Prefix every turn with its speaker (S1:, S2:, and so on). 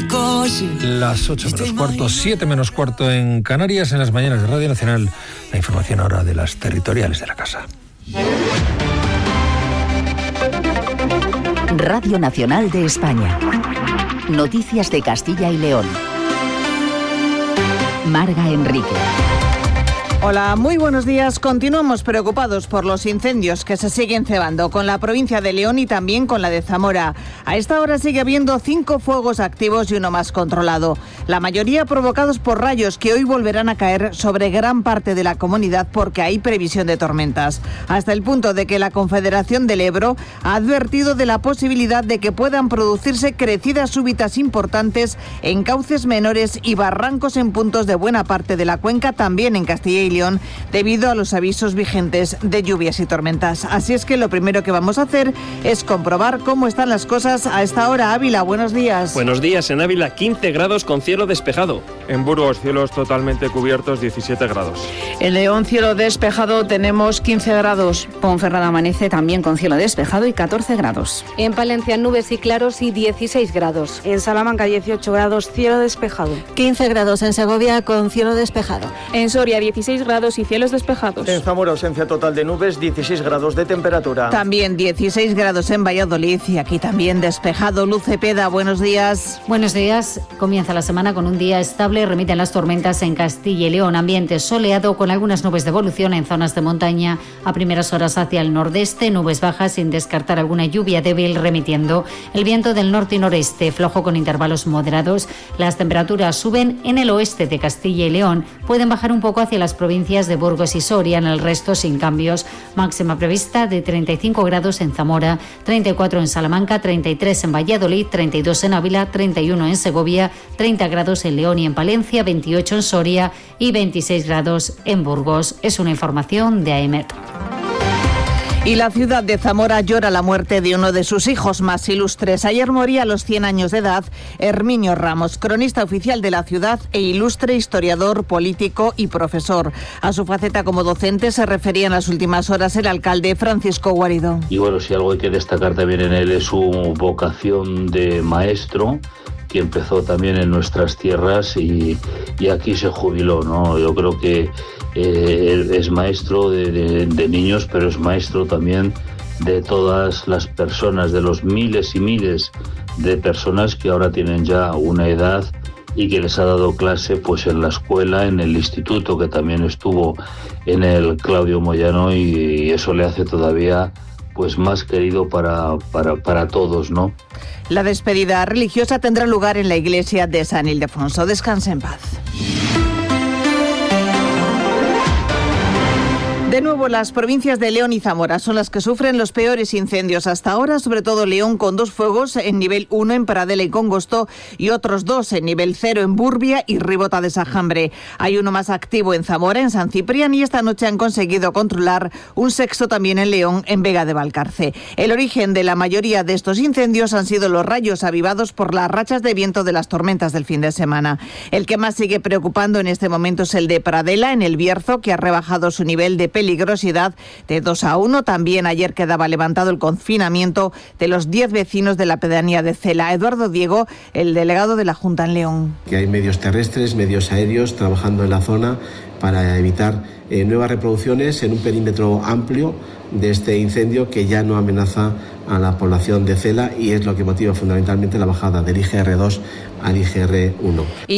S1: el coche.
S2: Las 8 menos cuarto, 7 menos cuarto en Canarias, en las mañanas de Radio Nacional. La información ahora de las territoriales de la casa.
S3: Radio Nacional de España. Noticias de Castilla y León. Marga Enrique.
S4: Hola, muy buenos días. Continuamos preocupados por los incendios que se siguen cebando con la provincia de León y también con la de Zamora. A esta hora sigue habiendo 5 fuegos activos y uno más controlado. La mayoría provocados por rayos que hoy volverán a caer sobre gran parte de la comunidad porque hay previsión de tormentas. Hasta el punto de que la Confederación del Ebro ha advertido de la posibilidad de que puedan producirse crecidas súbitas importantes en cauces menores y barrancos en puntos de buena parte de la cuenca, también en Castilla y León, debido a los avisos vigentes de lluvias y tormentas. Así es que lo primero que vamos a hacer es comprobar cómo están las cosas a esta hora. Ávila, buenos días.
S5: Buenos días. En Ávila, 15 grados con cielo despejado.
S6: En Burgos, cielos totalmente cubiertos, 17 grados.
S7: En León, cielo despejado, tenemos 15 grados. Ponferrada amanece también con cielo despejado y 14 grados.
S8: En Palencia, nubes y claros y 16 grados.
S9: En Salamanca, 18 grados, cielo despejado.
S10: 15 grados en Segovia con cielo despejado.
S11: En Soria, 16 grados y cielos despejados.
S12: En Zamora, ausencia total de nubes, 16 grados de temperatura.
S4: También 16 grados en Valladolid y aquí también despejado. Luz Cepeda, buenos días.
S13: Buenos días. Comienza la semana con un día estable, remiten las tormentas en Castilla y León. Ambiente soleado con algunas nubes de evolución en zonas de montaña. A primeras horas hacia el nordeste, nubes bajas sin descartar alguna lluvia débil remitiendo. El viento del norte y noreste, flojo con intervalos moderados. Las temperaturas suben en el oeste de Castilla y León. Pueden bajar un poco hacia las provincias de Burgos y Soria, en el resto sin cambios. Máxima prevista de 35 grados en Zamora, 34 en Salamanca, 33 en Valladolid, 32 en Ávila, 31 en Segovia, 30 grados en León y en Palencia, 28 en Soria y 26 grados en Burgos. Es una información de AEMET.
S4: Y la ciudad de Zamora llora la muerte de uno de sus hijos más ilustres. Ayer moría a los 100 años de edad Herminio Ramos, cronista oficial de la ciudad e ilustre historiador, político y profesor. A su faceta como docente se refería en las últimas horas el alcalde Francisco Guarido.
S14: Y bueno, si algo hay que destacar también en él es su vocación de maestro, que empezó también en nuestras tierras y aquí se jubiló, ¿no? Yo creo que es maestro de niños, pero es maestro también de todas las personas, de los miles y miles de personas que ahora tienen ya una edad y que les ha dado clase pues en la escuela, en el instituto, que también estuvo en el Claudio Moyano, y eso le hace todavía pues más querido para todos, ¿no?
S4: La despedida religiosa tendrá lugar en la iglesia de San Ildefonso. Descanse en paz. De nuevo, las provincias de León y Zamora son las que sufren los peores incendios hasta ahora, sobre todo León, con 2 fuegos en nivel 1 en Paradela y Congosto y otros 2 en nivel 0 en Burbia y Ribota de Sajambre. Hay uno más activo en Zamora, en San Ciprián, y esta noche han conseguido controlar un 6º también en León, en Vega de Valcarce. El origen de la mayoría de estos incendios han sido los rayos avivados por las rachas de viento de las tormentas del fin de semana. El que más sigue preocupando en este momento es el de Paradela, en el Bierzo, que ha rebajado su nivel de peligrosidad de 2 a 1. También ayer quedaba levantado el confinamiento de los 10 vecinos de la pedanía de Cela. Eduardo Diego, el delegado de la Junta en León.
S15: Que hay medios terrestres, medios aéreos trabajando en la zona para evitar nuevas reproducciones en un perímetro amplio de este incendio que ya no amenaza a la población de Cela y es lo que motiva fundamentalmente la bajada del IGR2 al IGR1.